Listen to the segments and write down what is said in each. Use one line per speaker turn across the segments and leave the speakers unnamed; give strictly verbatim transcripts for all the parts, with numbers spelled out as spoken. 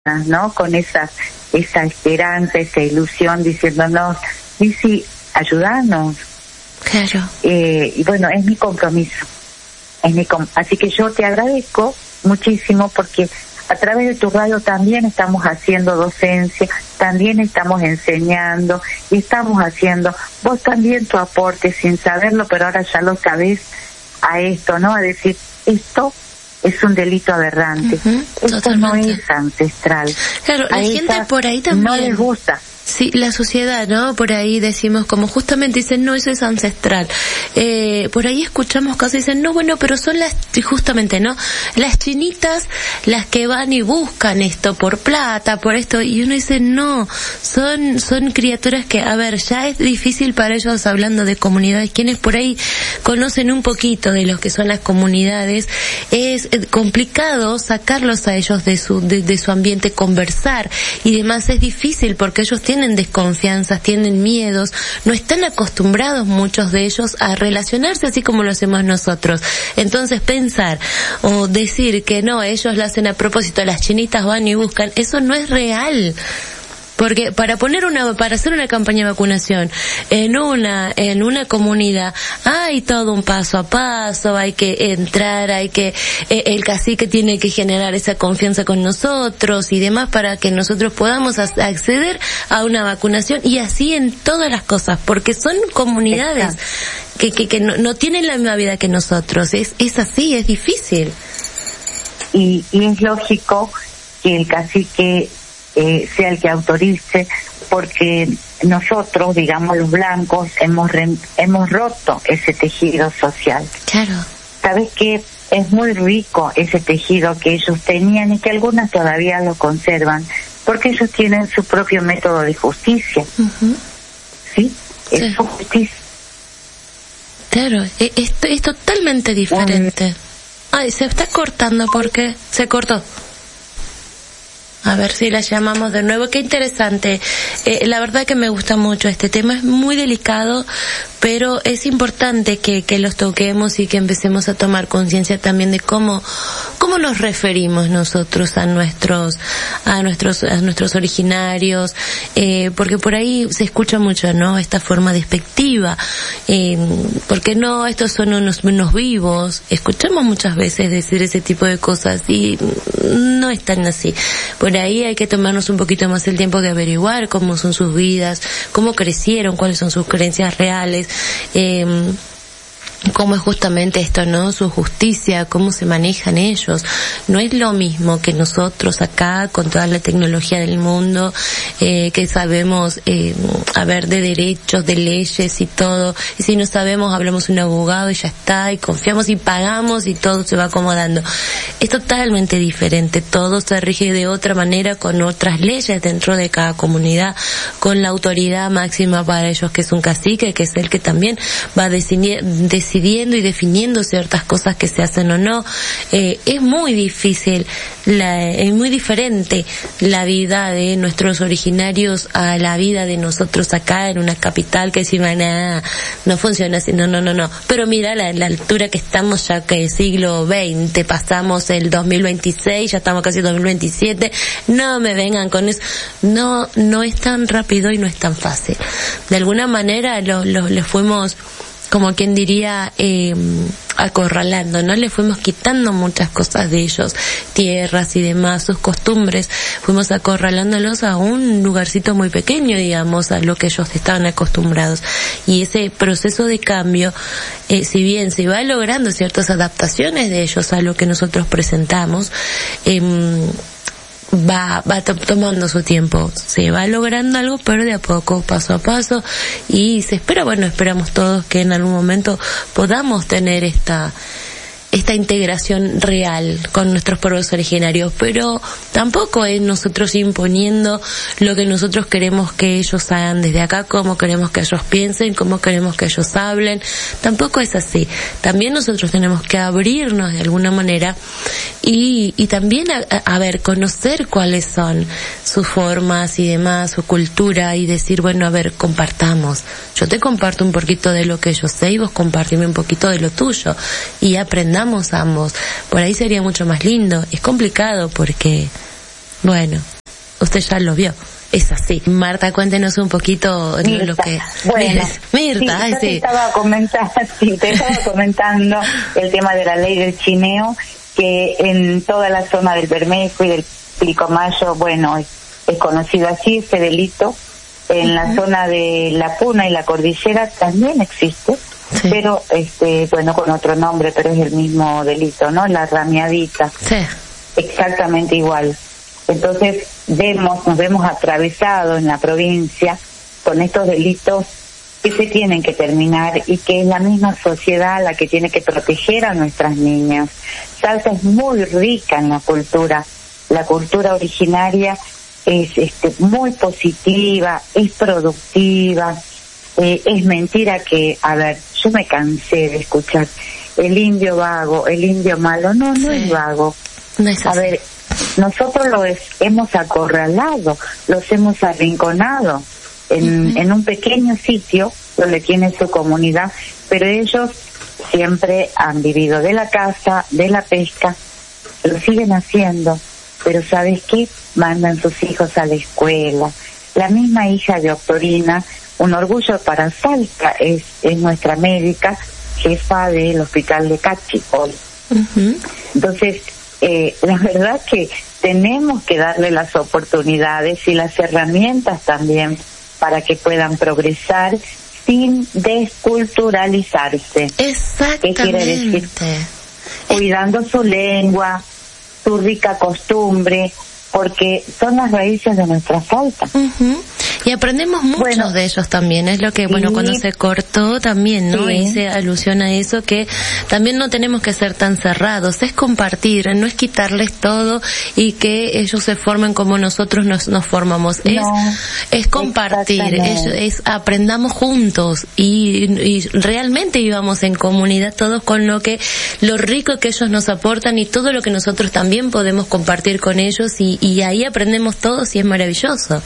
¿no? Con esa, esa esperanza, esa ilusión, diciéndonos, sí, sí, ayúdanos.
Claro.
Eh, y bueno, es mi compromiso. Es mi com- Así que yo te agradezco muchísimo porque a través de tu radio también estamos haciendo docencia, también estamos enseñando y estamos haciendo, vos también tu aporte sin saberlo, pero ahora ya lo sabés, a esto, ¿no? A decir, esto es un delito aberrante,
Uh-huh,
esto
totalmente.
no es ancestral.
Claro, la
A
gente
esas
por ahí también
no les gusta.
Sí, la sociedad, ¿no? Por ahí decimos, como justamente dicen, no, eso es ancestral. Eh, por ahí escuchamos cosas y dicen, no, bueno, pero son las, justamente, ¿no? Las chinitas las que van y buscan esto por plata, por esto, y uno dice, no, son, son criaturas que, a ver, ya es difícil para ellos, hablando de comunidades, quienes por ahí conocen un poquito de lo que son las comunidades, es complicado sacarlos a ellos de su, de, de su ambiente, conversar y demás, es difícil porque ellos tienen desconfianzas, tienen miedos, no están acostumbrados muchos de ellos a relacionarse así como lo hacemos nosotros. Entonces pensar o decir que no, ellos lo hacen a propósito, las chinitas van y buscan, eso no es real. Porque para poner una, para hacer una campaña de vacunación en una, en una comunidad, hay todo un paso a paso, hay que entrar, hay que, eh, el cacique tiene que generar esa confianza con nosotros y demás para que nosotros podamos acceder a una vacunación y así en todas las cosas, porque son comunidades que, que, que no, no tienen la misma vida que nosotros, es, es así, es difícil.
Y, y es lógico que el cacique Eh, sea el que autorice, porque nosotros, digamos los blancos, hemos re- hemos roto ese tejido social.
Claro.
¿Sabes qué? Es muy rico ese tejido que ellos tenían y que algunas todavía lo conservan, porque ellos tienen su propio método de justicia.
Uh-huh.
¿Sí? Es
Sí.
su justicia.
Claro, es, es, es totalmente diferente. Um, Ay, se está cortando porque se cortó. A ver si la llamamos de nuevo. Qué interesante. Eh, la verdad que me gusta mucho este tema. Es muy delicado, pero es importante que, que los toquemos y que empecemos a tomar conciencia también de cómo, cómo nos referimos nosotros a nuestros, a nuestros, a nuestros originarios, eh, porque por ahí se escucha mucho, ¿no? Esta forma despectiva, eh, porque no, estos son unos, unos vivos. Escuchamos muchas veces decir ese tipo de cosas y no están así. Por ahí hay que tomarnos un poquito más el tiempo de averiguar cómo son sus vidas, cómo crecieron, cuáles son sus creencias reales, eh, cómo es justamente esto, ¿no? Su justicia, cómo se manejan ellos. No es lo mismo que nosotros acá, con toda la tecnología del mundo, eh, que sabemos, eh, a ver, de derechos, de leyes y todo. Y si no sabemos, hablamos un abogado y ya está, y confiamos y pagamos y todo se va acomodando. Es totalmente diferente. Todo se rige de otra manera, con otras leyes dentro de cada comunidad, con la autoridad máxima para ellos, que es un cacique, que es el que también va a decidir, decidiendo y definiendo ciertas cosas que se hacen o no. Eh, es muy difícil, la, es muy diferente la vida de nuestros originarios a la vida de nosotros acá en una capital, que encima nada, no funciona así, no, no, no, no. Pero mira la, la altura que estamos ya, que es siglo veinte, pasamos el dos mil veintiséis, ya estamos casi en dos mil veintisiete, no me vengan con eso. No, no es tan rápido y no es tan fácil. De alguna manera lo, lo, lo fuimos, como quien diría, eh, acorralando, ¿no? Le fuimos quitando muchas cosas de ellos, tierras y demás, sus costumbres, fuimos acorralándolos a un lugarcito muy pequeño, digamos, a lo que ellos estaban acostumbrados. Y ese proceso de cambio, eh, si bien se va logrando ciertas adaptaciones de ellos a lo que nosotros presentamos, eh, va va to- tomando su tiempo, se va logrando algo, pero de a poco, paso a paso, y se espera, bueno, esperamos todos que en algún momento podamos tener esta esta integración real con nuestros pueblos originarios, pero tampoco es nosotros imponiendo lo que nosotros queremos que ellos hagan desde acá, cómo queremos que ellos piensen, cómo queremos que ellos hablen, tampoco es así. También nosotros tenemos que abrirnos de alguna manera y, y también a, a ver, conocer cuáles son sus formas y demás, su cultura, y decir, bueno, a ver, compartamos. Yo te comparto un poquito de lo que yo sé y vos compartime un poquito de lo tuyo y aprendamos ambos. Por ahí sería mucho más lindo. Es complicado porque Bueno, usted ya lo vio. Es así. Marta, cuéntenos un poquito
Mirta.
lo que...
Bueno,
Mirta,
sí,
ay,
yo te
sí.
estaba comentando, sí, te estaba comentando el tema de la ley del chineo, que en toda la zona del Bermejo y del Pilcomayo, bueno, es, es conocido así este delito. En uh-huh. la zona de La Puna y la Cordillera también existe, sí. pero este, bueno, con otro nombre, pero es el mismo delito, ¿no? La ramiadita.
Sí.
Exactamente igual. Entonces vemos, nos vemos atravesados en la provincia con estos delitos que se tienen que terminar y que es la misma sociedad la que tiene que proteger a nuestras niñas. Salta es muy rica en la cultura, la cultura originaria es este, muy positiva, es productiva, eh, es mentira que, a ver, yo me cansé de escuchar el indio vago, el indio malo, no, no sí. es vago.
No es
a ver, nosotros los hemos acorralado, los hemos arrinconado en, uh-huh. en un pequeño sitio donde tiene su comunidad, pero ellos siempre han vivido de la caza, de la pesca, lo siguen haciendo, pero ¿sabes qué? Mandan sus hijos a la escuela. La misma hija de Octorina, un orgullo para Salta, es, es nuestra médica, jefa del hospital de Cachi hoy. Uh-huh. Entonces, Eh, la verdad que tenemos que darle las oportunidades y las herramientas también para que puedan progresar sin desculturalizarse.
Exactamente.
¿Qué quiere decir? Cuidando su lengua, su rica costumbre, porque son las raíces de nuestra Salta.
Uh-huh. Y aprendemos mucho bueno, de ellos también, es lo que, bueno, sí, cuando se cortó también, ¿no?
Sí.
Hice alusión a eso, que también no tenemos que ser tan cerrados, es compartir, no es quitarles todo y que ellos se formen como nosotros nos, nos formamos, no, es, es compartir, es, es aprendamos juntos y, y realmente vivamos en comunidad todos con lo que, lo rico que ellos nos aportan y todo lo que nosotros también podemos compartir con ellos y, y ahí aprendemos todos y es maravilloso.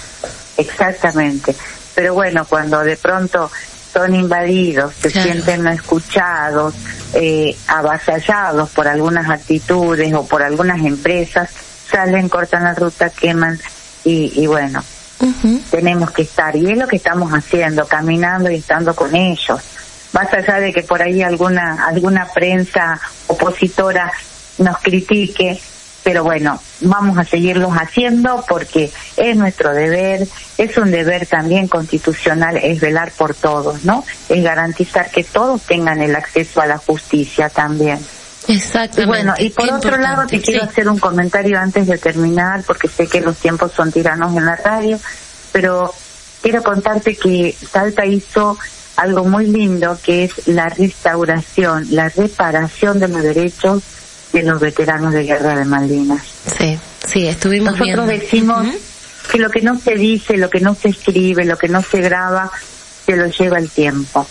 Exactamente, pero bueno, cuando de pronto son invadidos, se claro. sienten no escuchados, eh, avasallados por algunas actitudes o por algunas empresas, salen, cortan la ruta, queman y, y bueno, uh-huh. tenemos que estar, y es lo que estamos haciendo, caminando y estando con ellos, más allá de que por ahí alguna alguna prensa opositora nos critique, pero bueno, vamos a seguirlos haciendo porque es nuestro deber, es un deber también constitucional, es velar por todos, ¿no? Es garantizar que todos tengan el acceso a la justicia también.
Exactamente.
Y bueno, y por
Qué
otro lado te quiero
sí.
hacer un comentario antes de terminar, porque sé que los tiempos son tiranos en la radio, pero quiero contarte que Salta hizo algo muy lindo, que es la restauración, la reparación de los derechos de los veteranos de guerra de Malvinas.
Sí, sí, estuvimos
Nosotros
viendo.
decimos uh-huh. que lo que no se dice, lo que no se escribe, lo que no se graba, se lo lleva el tiempo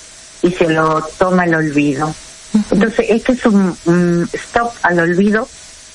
y se lo toma el olvido. Uh-huh. Entonces, este es un, un stop al olvido.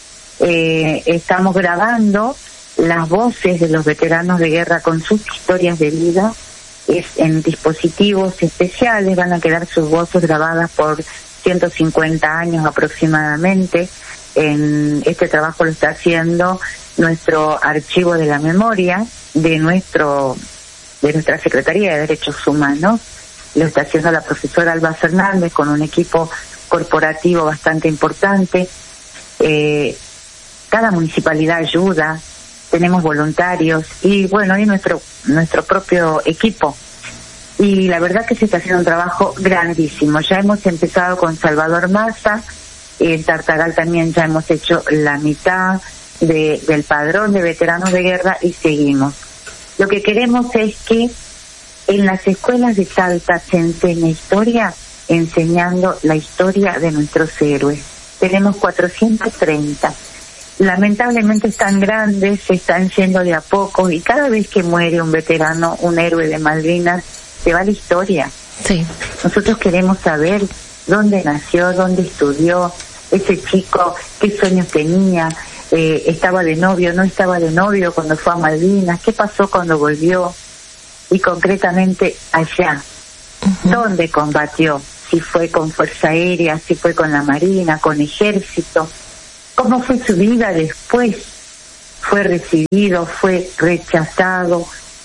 Eh, estamos grabando las voces de los veteranos de guerra con sus historias de vida. Es en dispositivos especiales, van a quedar sus voces grabadas por ciento cincuenta años aproximadamente. En este trabajo lo está haciendo nuestro archivo de la memoria de nuestro de nuestra Secretaría de Derechos Humanos. Lo está haciendo la profesora Alba Fernández con un equipo corporativo bastante importante. Eh, cada municipalidad ayuda, tenemos voluntarios y bueno, y nuestro nuestro propio equipo. Y la verdad que se está haciendo un trabajo grandísimo. Ya hemos empezado con Salvador Maza, en Tartagal también ya hemos hecho la mitad de, del padrón de veteranos de guerra y seguimos. Lo que queremos es que en las escuelas de Salta se enseñe historia, enseñando la historia de nuestros héroes. Tenemos cuatrocientos treinta. Lamentablemente están grandes, se están yendo de a poco y cada vez que muere un veterano, un héroe de Malvinas, se va la historia.
Sí.
Nosotros queremos saber dónde nació, dónde estudió, ese chico, qué sueños tenía, eh, estaba de novio, no estaba de novio cuando fue a Malvinas, qué pasó cuando volvió y concretamente allá, uh-huh. dónde combatió, si fue con Fuerza Aérea, si fue con la Marina, con Ejército, cómo fue su vida después. fue recibido, fue rechazado,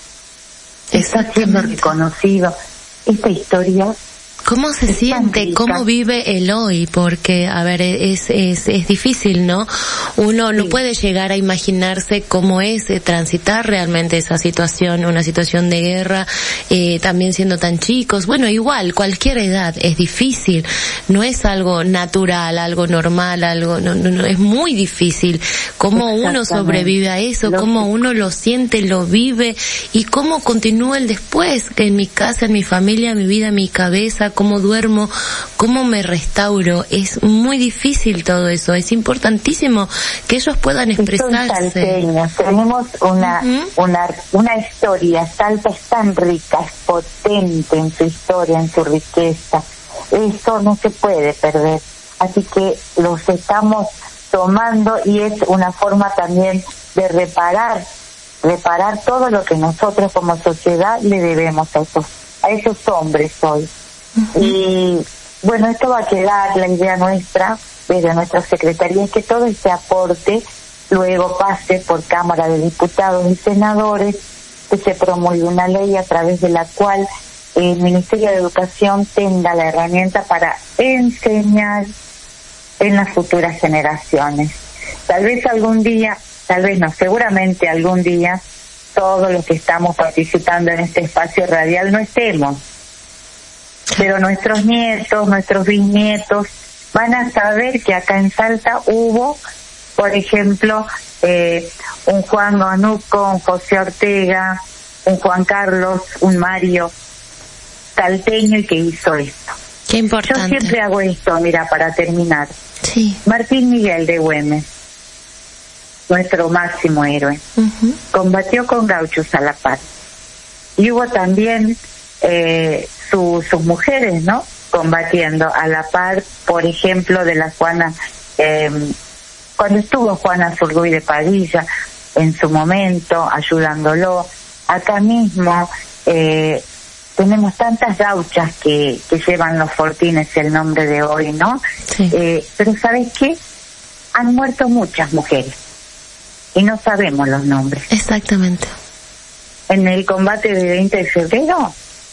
está siendo reconocido. Esta historia,
¿cómo se siente? ¿Cómo vive el hoy? Porque, a ver, es es es difícil, ¿no? Uno no sí. puede llegar a imaginarse cómo es eh, transitar realmente esa situación, una situación de guerra, eh, también siendo tan chicos. Bueno, igual, cualquier edad es difícil. No es algo natural, algo normal, algo, no, no, no es muy difícil. Cómo uno sobrevive a eso, lo cómo uno lo siente, lo vive y cómo continúa el después. En mi casa, en mi familia, en mi vida, en mi cabeza, cómo duermo, cómo me restauro. Es muy difícil todo eso. Es importantísimo que ellos puedan expresarse.
Tenemos una, uh-huh. una, una historia. Salta es tan rica, es potente en su historia, en su riqueza. Eso no se puede perder. Así que los estamos tomando y es una forma también de reparar, reparar todo lo que nosotros como sociedad le debemos a esos, a esos hombres hoy. Uh-huh. Y bueno, esto va a quedar, la idea nuestra desde nuestra secretaría es que todo este aporte luego pase por Cámara de Diputados y Senadores, que se promulgue una ley a través de la cual el Ministerio de Educación tenga la herramienta para enseñar en las futuras generaciones. Tal vez algún día, tal vez no, seguramente algún día todos los que estamos participando en este espacio radial no estemos, pero nuestros nietos, nuestros bisnietos van a saber que acá en Salta hubo, por ejemplo, eh, un Juan Ganuco, un José Ortega, un Juan Carlos, un Mario salteño y que hizo esto.
Qué importante.
Yo siempre hago esto, mira, para terminar.
Sí.
Martín Miguel de Güemes, nuestro máximo héroe, uh-huh. combatió con gauchos a la par. Y hubo también eh, su, sus mujeres, ¿no?, combatiendo a la par, por ejemplo, de la Juana, eh, cuando estuvo Juana Zurduy de Padilla, en su momento, ayudándolo. Acá mismo eh, tenemos tantas gauchas que, que llevan los fortines el nombre de hoy, ¿no?
Sí.
Eh, pero ¿sabes qué? Han muerto muchas mujeres y no sabemos los nombres.
Exactamente.
En el combate de veinte de febrero,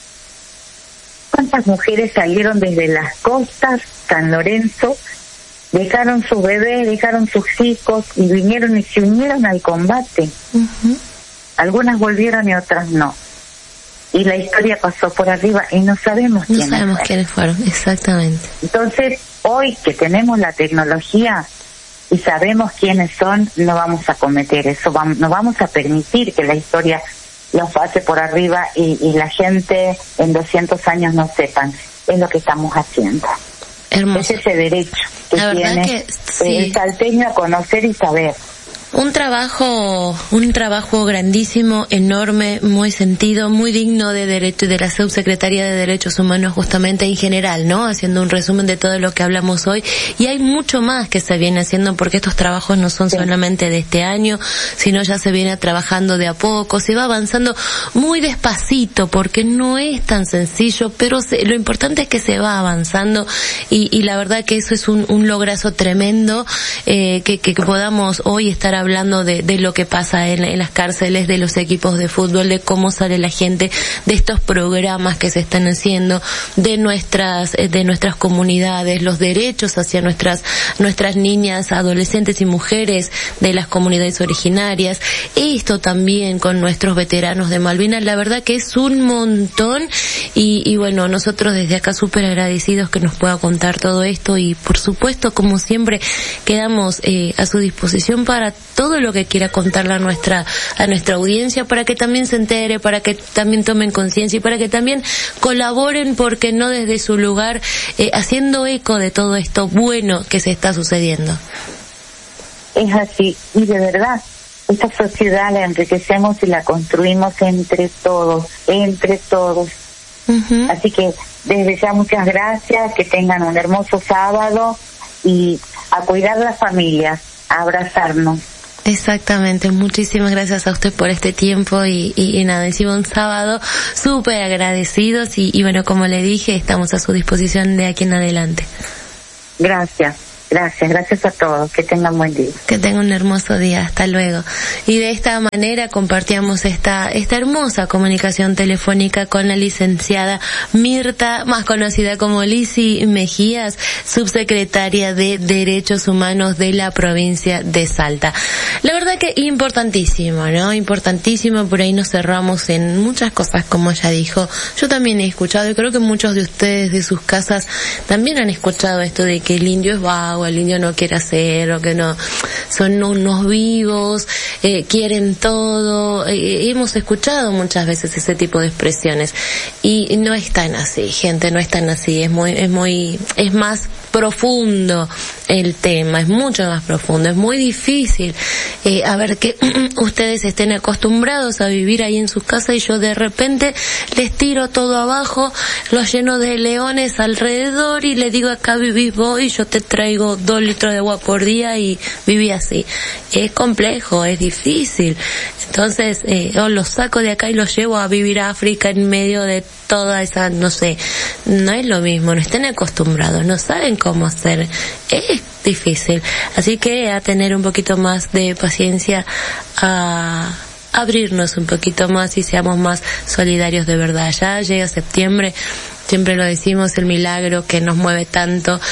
¿cuántas mujeres salieron desde las costas, San Lorenzo, dejaron sus bebés, dejaron sus hijos y vinieron y se unieron al combate?
Uh-huh.
Algunas volvieron y otras no. Y la historia pasó por arriba y no sabemos quiénes
fueron. No sabemos
fueron.
quiénes fueron, exactamente.
Entonces, hoy que tenemos la tecnología y sabemos quiénes son, no vamos a cometer eso, vamos, no vamos a permitir que la historia los pase por arriba y, y la gente en doscientos años no sepan. Es lo que estamos haciendo.
Hermoso.
Es ese derecho que
la
tiene
que, sí.
el salteño a conocer y saber.
Un trabajo, un trabajo grandísimo, enorme, muy sentido, muy digno de derecho, de la Subsecretaría de Derechos Humanos justamente en general, ¿no? Haciendo un resumen de todo lo que hablamos hoy. Y hay mucho más que se viene haciendo porque estos trabajos no son sí. solamente de este año, sino ya se viene trabajando de a poco, se va avanzando muy despacito porque no es tan sencillo, pero se, lo importante es que se va avanzando y, y la verdad que eso es un, un lograzo tremendo, eh, que, que, que podamos hoy estar hablando de, de lo que pasa en, en las cárceles, de los equipos de fútbol, de cómo sale la gente, de estos programas que se están haciendo, de nuestras, de nuestras comunidades, los derechos hacia nuestras, nuestras niñas, adolescentes y mujeres de las comunidades originarias, esto también con nuestros veteranos de Malvinas. La verdad que es un montón y, y bueno, nosotros desde acá súper agradecidos que nos pueda contar todo esto y por supuesto, como siempre, quedamos eh, a su disposición para todo lo que quiera contarle a nuestra a nuestra audiencia, para que también se entere, para que también tomen conciencia y para que también colaboren, porque no desde su lugar, eh, haciendo eco de todo esto bueno que se está sucediendo.
Es así, y de verdad, esta sociedad la enriquecemos y la construimos entre todos, entre todos. Uh-huh. Así que desde ya muchas gracias, que tengan un hermoso sábado y a cuidar las familias, a abrazarnos.
Exactamente, muchísimas gracias a usted por este tiempo y, y, y nada, hicimos un sábado súper agradecidos y, y bueno, como le dije, estamos a su disposición de aquí en adelante.
Gracias. Gracias, gracias a todos. Que tengan buen día.
Que tengan un hermoso día. Hasta luego. Y de esta manera compartíamos esta esta hermosa comunicación telefónica con la licenciada Mirta, más conocida como Lizzy Mejías, subsecretaria de Derechos Humanos de la provincia de Salta. La verdad que importantísimo, ¿no? Importantísimo. Por ahí nos cerramos en muchas cosas, como ella dijo. Yo también he escuchado, y creo que muchos de ustedes de sus casas también han escuchado esto de que el indio es vago, el indio no quiere hacer, o que no, son unos vivos, eh, quieren todo. Eh, hemos escuchado muchas veces ese tipo de expresiones, y no es tan así, gente, no es tan así, es muy, es muy, es más profundo el tema, es mucho más profundo, es muy difícil, eh, a ver, que ustedes estén acostumbrados a vivir ahí en sus casas y yo de repente les tiro todo abajo, los lleno de leones alrededor y les digo, acá vivís vos y yo te traigo dos litros de agua por día y viví así. Es complejo, es difícil. Entonces, eh, yo los saco de acá y los llevo a vivir a África en medio de toda esa, no sé, no es lo mismo, no estén acostumbrados, no saben cómo hacer. Es difícil. Así que a tener un poquito más de paciencia, a abrirnos un poquito más y seamos más solidarios de verdad. Ya llega septiembre, siempre lo decimos, el milagro que nos mueve tanto,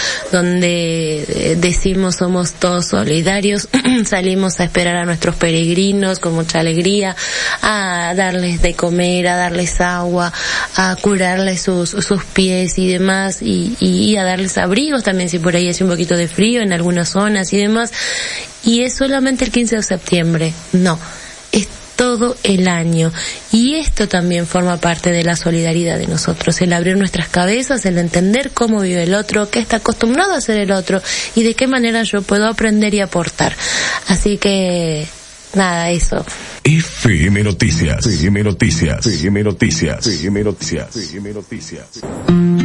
donde decimos somos todos solidarios, salimos a esperar a nuestros peregrinos con mucha alegría, a darles de comer, a darles agua, a curarles sus, sus pies y demás, y, y, y a darles abrigos también si por ahí hace un poquito de frío en algunas zonas y demás. Y es solamente el quince de septiembre, no, es todo el año. Y esto también forma parte de la solidaridad de nosotros, el abrir nuestras cabezas, el entender cómo vive el otro, qué está acostumbrado a hacer el otro y de qué manera yo puedo aprender y aportar. Así que, nada, eso.
F M Noticias, F M Noticias, F M Noticias, F M Noticias, F M Noticias.